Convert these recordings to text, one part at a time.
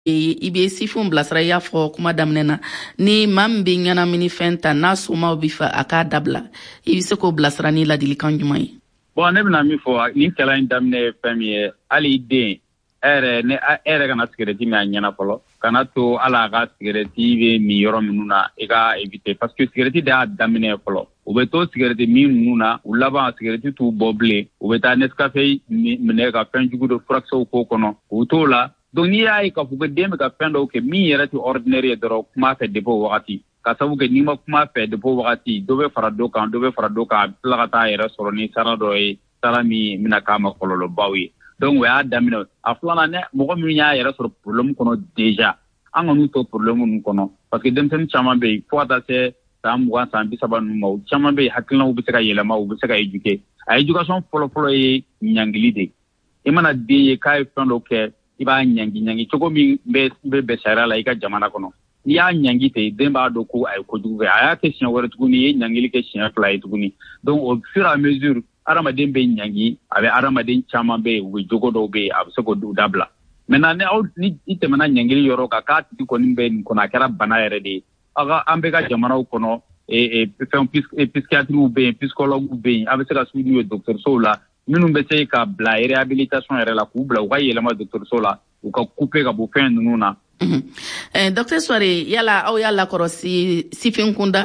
i be sifun bilasira y'a fɔ kuma daminɛ na ni maa min be ɲɛnamini fɛn ta n'a somaw bi fɛ a k'a dabila i be se k'o bilasira ni ladilikan juman ye? Bon ne bena min fɔ ni kɛla in daminɛ ye fɛn min ye hali den ɛrɛ kana sigarɛti min a ɲɛna fɔlɔ kana to ala ka sigarɛti be min yɔrɔ minnu na i ka éviter parce que sigarɛti de y'a daminɛ fɔlɔ u bɛ to sigarɛti min ninnu na u laban sigarɛti t'u bɔ bilen u bɛ taa Nescafé minɛ ka fɛn jugu dɔ furakisɛw k'o kɔnɔ u t'o la donc n'i y'a ye k'a fɔ ko den bɛ ka fɛn dɔw kɛ min yɛrɛ tɛ ordinaire ye dɔrɔn kuma fɛ depuis o wagati ka sabu kɛ n'i ma kuma fɛ depuis o wagati dɔ bɛ fara dɔ kan a bɛ tila ka taa yɛrɛ sɔrɔ ni sara dɔ ye sara min bɛna k'a ma kɔlɔlɔbaw ye donc o y'a daminɛ a filanan mɔgɔ min y'a yɛrɛ sɔrɔ problème kɔnɔ déjà an ka n'u to problème ninnu kɔnɔ parce que denmisɛnnin caman bɛ yen fo ka taa se san 20 san 30 ninnu ma u caman bɛ yen hakilinaw bɛ se ka yɛlɛma u bɛ se ka éduquer a éducation fɔlɔ ye ɲangili de i mana den ye k'a ye fɛn dɔ kɛ i b'a ɲangi cogo min bɛ bɛn sariya la i ka jamana kɔnɔ n'i y'a ɲangi ten den b'a dɔn ko a ye kojugu kɛ a y'a kɛ siɲɛ wɛrɛ tuguni i ye ɲangili kɛ siɲɛ 2 ye tuguni donc au fur et à mesure adamaden bɛ ɲangi a bɛ adamaden caman bɛ yen u bɛ jogo dɔw bɛ yen a bɛ se k'o dabila maintenant ni i tɛmɛna ɲangili yɔrɔ kan k'a tigi kɔni bɛ nin kɔnɔ a kɛra bana yɛrɛ de ye an bɛ ka jamanaw kɔnɔ psychiatriw bɛ yen psychologues bɛ yen a bɛ se ka suivi ye dɔgɔtɔrɔsow la minnu bɛ se ka bila réhabilitation yɛrɛ la k'u bila u ka yɛlɛma dɔgɔtɔrɔso la u ka couper ka bɔ fɛn ninnu na. Docteur Suare yala aw y'a lakɔrɔsi sifin kunda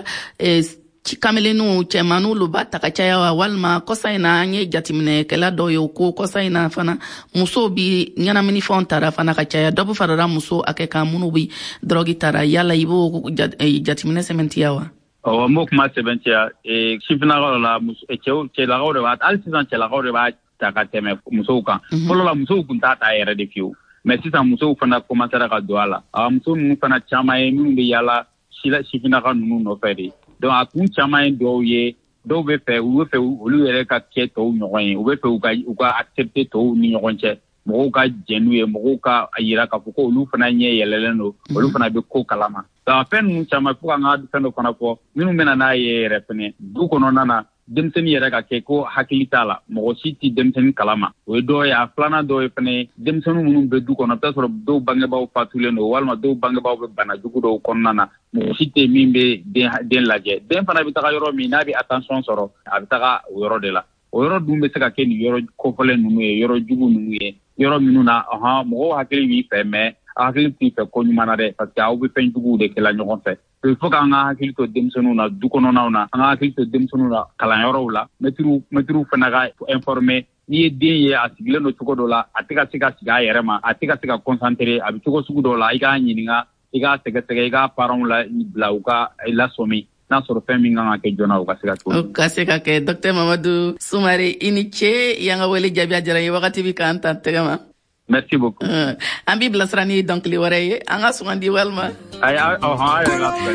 kamelenu cɛmanu lu b'a ta ka caya wa walima kɔsa in na an ye jateminɛkɛla dɔw ye ko kɔsa in na fana musow bi ɲɛnaminifɛnw tara fana ka caya dɔ bɛ farala muso hakɛ kan minnu bi drogue tara yala i b'o jateminɛ sɛmɛntiya wa? N b'o kuma sɛbɛntiya sifinnakaw la cɛlakaw de b'a hali sisan cɛlakaw de b'a ta ka tɛmɛ musow kan fɔlɔ la musow kun t'a ta yɛrɛ de fiyewu mais sisan musow fana commencera ka don a la muso ninnu fana caman ye minnu bɛ yaala sifinnaka ninnu nɔfɛ de donc a kun caman ye dɔw bɛ fɛ olu yɛrɛ ka kɛ tɔw ɲɔgɔn ye u bɛ fɛ u ka accepter tɔw ni ɲɔgɔn cɛ mɔgɔw ka jɛn n'u ye mɔgɔw ka yira k'a fɔ ko olu fana ɲɛ yɛlɛlen don olu fana bɛ ko kalama donc fɛn ninnu caman fo ka n ka fɛn dɔ fana fɔ minnu bɛna n'a ye yɛrɛ fɛnɛ du kɔnɔna na denmisɛnnin yɛrɛ ka kɛ ko hakili t'a la mɔgɔ si tɛ denmisɛnnin kalama o ye dɔw ye a filanan dɔw ye fɛnɛ denmisɛnnin minnu bɛ du kɔnɔ i bɛ t'a sɔrɔ dɔw bangebaaw fatulen don walima dɔw bangebaaw bɛ bana jugu dɔw kɔnɔna na mɔgɔ si tɛ min bɛ den lajɛ den fana bɛ taga yɔrɔ min n'a bɛ attention sɔrɔ a bɛ taga o yɔrɔ de la o yɔrɔ dun bɛ se ka kɛ nin yɔrɔ kɔfɔlen ninnu ye yɔrɔ jugu ninnu ye yɔrɔ minnu na mɔgɔw hakili b'i fɛ mais a hakili t'i fɛ ko ɲuman na dɛ parce que aw bɛ fɛn juguw de kɛla ɲɔgɔn fɛ il faut k'an ka hakili to denmisɛnninw na du kɔnɔnaw na an ka hakili to denmisɛnninw na kalanyɔrɔw la mɛtiriw fana ka informer n'i ye den ye a sigilen don cogo dɔ la a tɛ ka se ka sigi a yɛrɛ ma a tɛ ka se ka concentrer a bɛ cogo sugu dɔw la i k'a ɲininka i k'a sɛgɛsɛgɛ i k'a parents la bila u ka lasɔmi n'a sɔrɔ fɛn min kan ka kɛ joona u ka se ka to. O ka se ka kɛ Docteur Mamadu Sumare i ni ce y'an ka wele jaabi a diyara ye wagati bɛ k'an ta tɛgɛ ma. Merci beaucoup. An b'i bilasira ni dɔnkili wɛrɛ ye an ka sugandi walima.